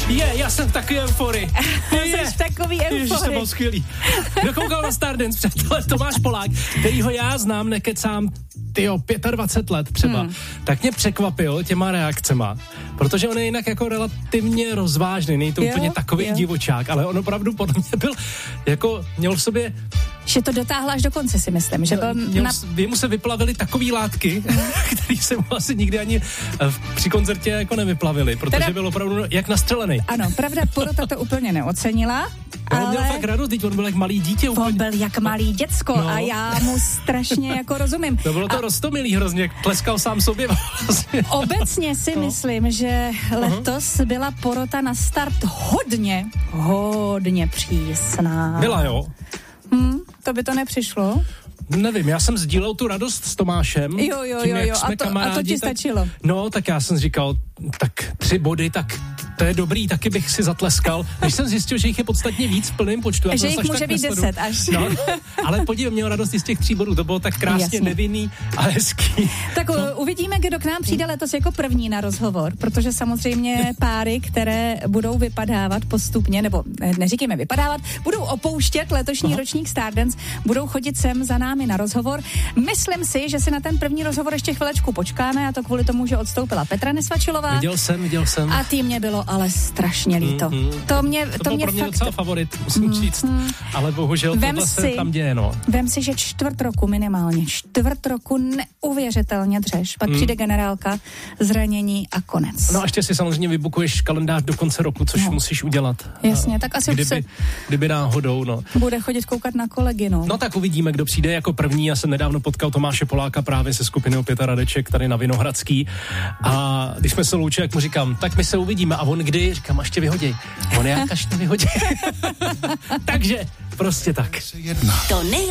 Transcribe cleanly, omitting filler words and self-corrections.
Já jsem v takové euforii. Jsi v takový euforii. Ježiš, to bylo skvělý. Kdo koukal na Stardance, přátelé, Tomáš Polák, kterýho já znám, nekecám, 25 let třeba, tak mě překvapil těma reakcema, protože on je jinak jako relativně rozvážný, není to úplně takový divočák, ale on opravdu podle mě byl, jako měl v sobě... Že to dotáhl až do konce, si myslím. Že Jemu se vyplavily takový látky, který se mu asi nikdy ani při koncertě jako nevyplavily, protože byl opravdu jak nastřelený. Ano, pravda, porota to úplně neocenila. Ale... On měl fakt radost, teď on byl jak malý dítě. On byl jak malý děcko a já mu strašně jako rozumím. To bylo to roztomilý hrozně, tleskal sám sobě. Vlastně. Obecně si myslím, že letos byla porota na start hodně přísná. Byla, jo? To by to nepřišlo? Nevím, já jsem sdílel tu radost s Tomášem. Jo, a to ti stačilo. No, tak já jsem říkal, tak 3 body, tak to je dobrý, taky bych si zatleskal. Než jsem zjistil, že jich je podstatně víc v plném počtu. Že jich může být 10 až. No, ale podívej, měl radost i z těch 3 bodů, to bylo tak krásně nevinný a hezký. Tak uvidíme, kdo k nám přijde letos jako první na rozhovor, protože samozřejmě páry, které budou vypadávat postupně, nebo neříkejme vypadávat, budou opouštět letošní ročník Stardance, budou chodit sem za námi na rozhovor. Myslím si, že si na ten první rozhovor ještě chvilečku počkáme, a to kvůli tomu, že odstoupila Petra Nesvačilová. Viděl jsem. A tý mě bylo ale strašně líto. To mě pro mě fakt... docela favorit, musím říct. Ale bohužel tohle se tam děje, no. Vem si, že 4 roku minimálně. 4 roku neuvěřitelně dřeš. Pak přijde generálka, zranění a konec. No a ještě si samozřejmě vybukuješ kalendář do konce roku, což musíš udělat. Jasně, tak asi kdyby náhodou, no. Bude chodit koukat na kolegy, no. No tak uvidíme, kdo přijde jako první. Já jsem nedávno potkal Tomáše Poláka právě se skupinou Pěta Radeček tady na Vinohradský. A když jsme se loučili, jak mu říkám, tak my se uvidíme. A on kdy? Říkám, až tě vyhodí. On jak až tě vyhodí. Takže prostě tak. To